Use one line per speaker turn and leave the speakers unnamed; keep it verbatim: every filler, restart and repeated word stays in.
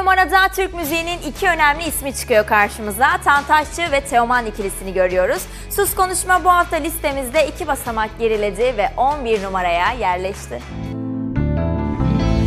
numarada Türk müziğinin iki önemli ismi çıkıyor karşımıza. Tantaşçı ve Teoman ikilisini görüyoruz. Sus Konuşma bu hafta listemizde iki basamak geriledi ve on bir numaraya yerleşti.